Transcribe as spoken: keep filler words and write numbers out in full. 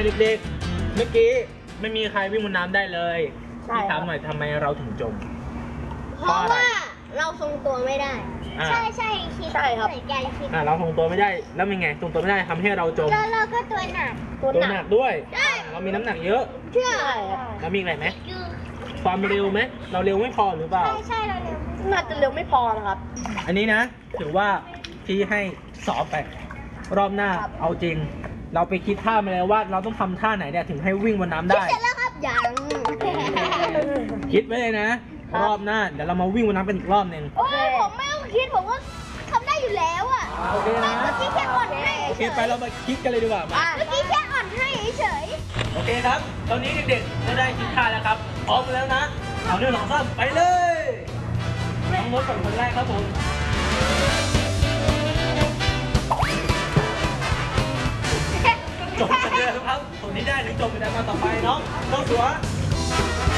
เด็กๆเมื่อกี้ไม่มีใครวิ่งบนน้ำได้เลยพี่ถามหน่อยทำไมเราถึงจมเพราะว่าเราทรงตัวไม่ได้ใช่ใช่คิดใช่ครับเหมือนกันคิดอ่าเราทรงตัวไม่ได้แล้วเป็นไงทรงตัวไม่ได้ทำให้เราจมแล้วเราก็ตัวหนักตัวหนักด้วยเรามีน้ำหนักเยอะเชื่อแล้วมีอะไรไหมความเร็วไหมเราเร็วไม่พอหรือเปล่าใช่ใช่เราเร็วน่าจะเร็วไม่พอนะครับอันนี้นะถือว่าพี่ให้สอบไปรอบหน้าเอาจริง เราไปคิดท่ามาเลยว่าเราต้องทำท่าไหนเนี่ยถึงให้วิ่งบนน้ำได้เสร็จแล้วครับยังคิดไว้เลยนะ รอบหน้าเดี๋ยวเรามาวิ่งบนน้ำกันอีกรอบหนึ่งโอ้ยผมไม่ต้องคิดผมก็ทำได้อยู่แล้วอ่ะโอเคนะเมื่อกี้แค่อ่อนให้โอเคไปเรามาคิดกันเลยดีกว่ามาเมื่อกี้แค่อ่อนให้เฉยโอเคครับ ตอนนี้เด็กๆก็ได้คิดท่าแล้วครับพร้อมแล้วนะเอาหนึ่งสองสามไปเลยน้องมดเป็นคนแรกครับผมจบไปเลยครับคนนี้ได้ถึงจบไปได้มาต่อไปน้องน้องสัว